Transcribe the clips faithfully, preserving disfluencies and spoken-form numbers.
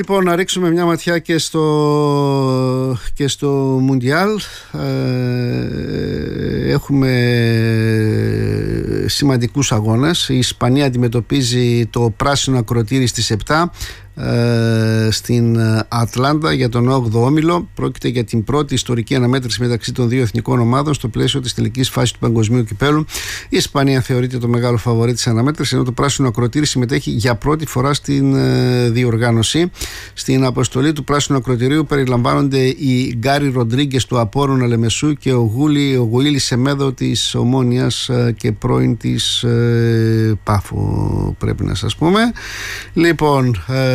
Λοιπόν, να ρίξουμε μια ματιά και στο, και στο Μουντιάλ. Ε, έχουμε σημαντικούς αγώνες. Η Ισπανία αντιμετωπίζει το πράσινο ακροτήρι στις επτά στην Ατλάντα για τον όγδοο όμιλο. Πρόκειται για την πρώτη ιστορική αναμέτρηση μεταξύ των δύο εθνικών ομάδων στο πλαίσιο της τελικής φάσης του Παγκοσμίου Κυπέλλου. Η Ισπανία θεωρείται το μεγάλο φαβορί της αναμέτρησης, ενώ το πράσινο ακροτήρι συμμετέχει για πρώτη φορά στην διοργάνωση. Στην αποστολή του πράσινου ακροτηρίου περιλαμβάνονται οι Γκάρι Ροντρίγκες του Απόλλωνα Λεμεσού και ο Γούλη ο Γουίλη Σεμέδο της Ομόνιας και πρώην της ε, Πάφου, πρέπει να σας πούμε. Λοιπόν, ε,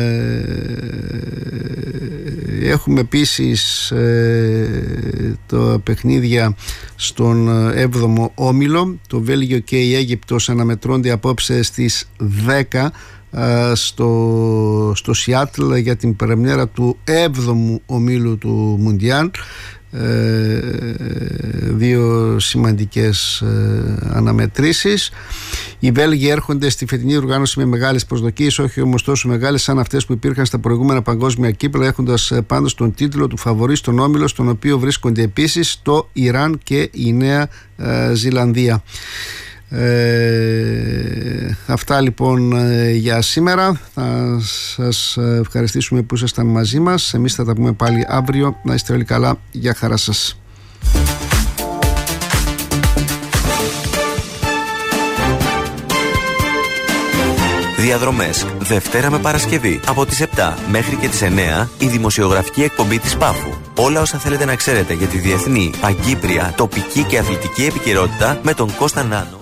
έχουμε επίσης ε, τα παιχνίδια στον έβδομο όμιλο. Το Βέλγιο και η Αίγυπτος αναμετρώνται απόψε στις δέκα στο, στο Σιάτλ για την πρεμιέρα του έβδομου ομίλου του Μουντιάλ. Ε, δύο σημαντικές ε, αναμετρήσεις. Οι Βέλγοι έρχονται στη φετινή οργάνωση με μεγάλες προσδοκίες, όχι όμως τόσο μεγάλες σαν αυτές που υπήρχαν στα προηγούμενα παγκόσμια κύπελλα, έχοντας πάντως τον τίτλο του φαβορί στον όμιλο, στον οποίο βρίσκονται επίσης το Ιράν και η Νέα ε, Ζηλανδία. Ε, αυτά λοιπόν ε, για σήμερα. Θα σας ευχαριστήσουμε που ήσασταν μαζί μας. Εμείς θα τα πούμε πάλι αύριο. Να είστε όλοι καλά. Γεια χαρά σας. Διαδρομές Δευτέρα με Παρασκευή από τις επτά μέχρι και τις εννέα, η δημοσιογραφική εκπομπή της Πάφου. Όλα όσα θέλετε να ξέρετε για τη διεθνή, παγκύπρια, τοπική και αθλητική επικαιρότητα με τον Κώστα Νάνο.